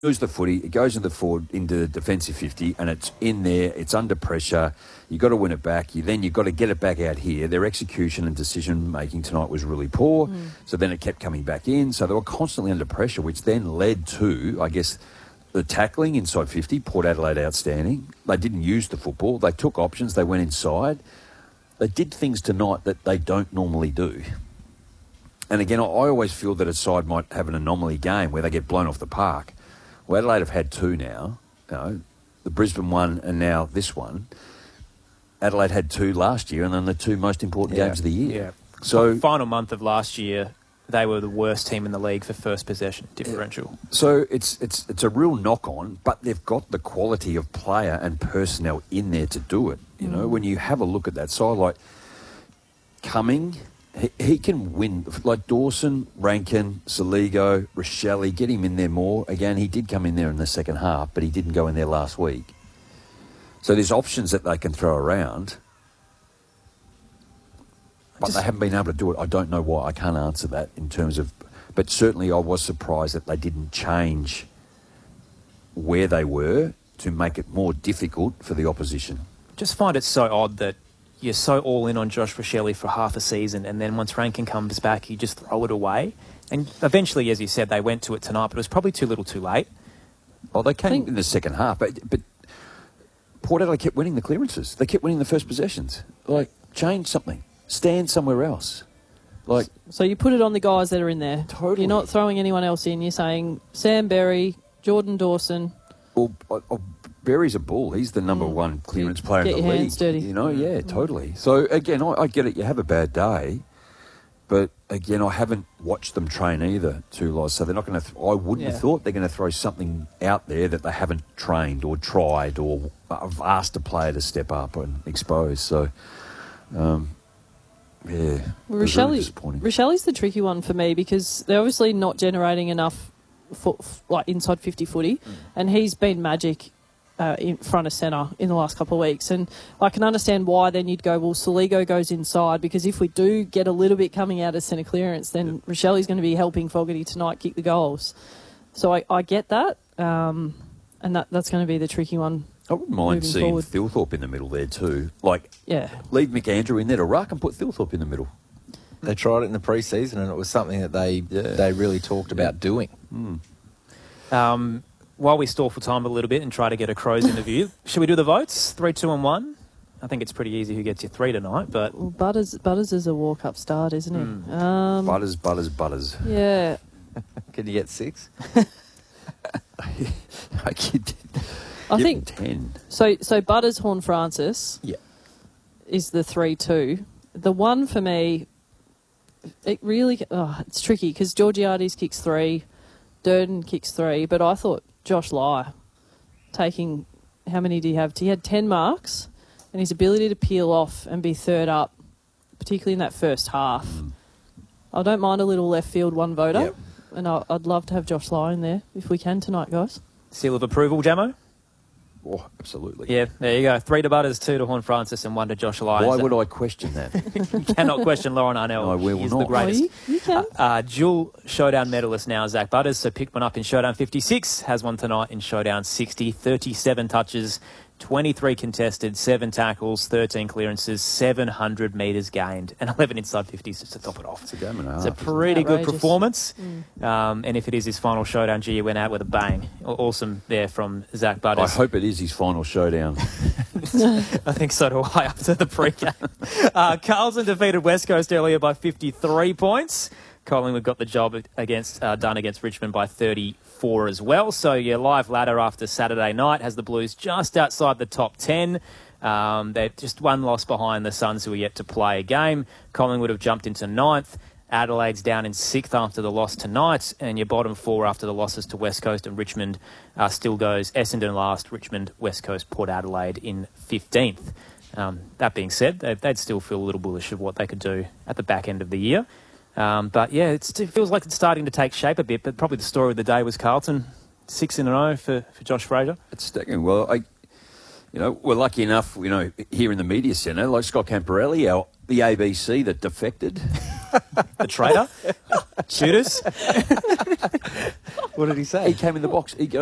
lose the footy, it goes into the defensive 50, and it's in there, it's under pressure. You've got to win it back. You've got to get it back out here. Their execution and decision-making tonight was really poor, so then it kept coming back in. So they were constantly under pressure, which then led to, I guess, the tackling inside 50. Port Adelaide outstanding. They didn't use the football. They took options. They went inside. They did things tonight that they don't normally do. And again, I always feel that a side might have an anomaly game where they get blown off the park. Well, Adelaide have had two now, the Brisbane one and now this one. Adelaide had two last year and then the two most important games of the year. Yeah. So final month of last year, they were the worst team in the league for first possession differential. So it's a real knock-on, but they've got the quality of player and personnel in there to do it. You know, when you have a look at that side, like Cumming, he can win. Like Dawson, Rankin, Soligo, Rochelle, get him in there more. Again, he did come in there in the second half, but he didn't go in there last week. So there's options that they can throw around, but they haven't been able to do it. I don't know why. I can't answer that in terms of... But certainly I was surprised that they didn't change where they were to make it more difficult for the opposition. Just find it so odd that you're so all in on Josh Rochelle for half a season, and then once Rankin comes back, you just throw it away. And eventually, as you said, they went to it tonight, but it was probably too little too late. Oh, they came in the second half, but Port Adelaide kept winning the clearances. They kept winning the first possessions. Like, change something. Stand somewhere else. Like, so you put it on the guys that are in there. Totally. You're not throwing anyone else in. You're saying Sam Berry, Jordan Dawson. Well, Berry's a bull. He's the number one clearance player in the league. Get your hands dirty. You know, yeah, totally. So, again, I get it. You have a bad day. But, again, I haven't watched them train either, too, Loz. So they're not going to... I wouldn't have thought they're going to throw something out there that they haven't trained or tried or have asked a player to step up and expose. So, yeah, Rochelle, really disappointing. Rochelle's the tricky one for me because they're obviously not generating enough like inside 50 footy, and he's been magic in front of centre in the last couple of weeks. And I can understand why then you'd go, well, Soligo goes inside, because if we do get a little bit coming out of centre clearance, then Rochelle's going to be helping Fogarty tonight kick the goals. So I get that, and that's going to be the tricky one. I wouldn't mind seeing forward. Thilthorpe in the middle there too. Like, leave McAndrew in there to ruck and put Thilthorpe in the middle. They tried it in the pre-season and it was something that they really talked about doing. While we stall for time a little bit and try to get a Crows interview, should we do the votes? 3, 2 and 1? I think it's pretty easy who gets you 3 tonight, but... Well, Butters is a walk-up start, isn't he? Butters. Yeah. Can you get 6? I think 10. So Butters, Horne-Francis is the 3-2. The one for me, it really it's tricky because Georgiades kicks 3, Durden kicks 3, but I thought Josh Lye taking, how many did he have? He had 10 marks, and his ability to peel off and be third up, particularly in that first half. I don't mind a little left field one voter, and I'd love to have Josh Lye in there if we can tonight, guys. Seal of approval, Jamo? Oh, absolutely. Yeah, there you go. 3 to Butters, 2 to Horne-Francis, and 1 to Josh Lyons. Why would I question that? You cannot question Lauren Arnell. No, we will He's not. the greatest. You can. Dual Showdown medalist now, Zach Butters. So picked one up in Showdown 56, has one tonight in Showdown 60. 37 touches, 23 contested, 7 tackles, 13 clearances, 700 metres gained, and 11 inside 50s just to top it off. It's a game and a half. It's a pretty good Outrageous. Performance. And if it is his final Showdown, gee, he went out with a bang. Awesome there from Zach Butters. I hope it is his final showdown. I think so do I after the pre-game. Carlton defeated West Coast earlier by 53 points. Collingwood got the job done against Richmond by 34 as well. So your live ladder after Saturday night has the Blues just outside the top 10. They're just one loss behind the Suns, who are yet to play a game. Collingwood have jumped into 9th. Adelaide's down in 6th after the loss tonight, and your bottom 4 after the losses to West Coast and Richmond still goes Essendon last, Richmond, West Coast, Port Adelaide in 15th. That being said, they'd still feel a little bullish of what they could do at the back end of the year. But yeah, it feels like it's starting to take shape a bit, but probably the story of the day was Carlton, 6-0 for Josh Fraser. It's staggering. Well, we're lucky enough, here in the media centre, like Scott Camporelli, the ABC that defected. The traitor? Shooters? What did he say? He came in the box. He goes,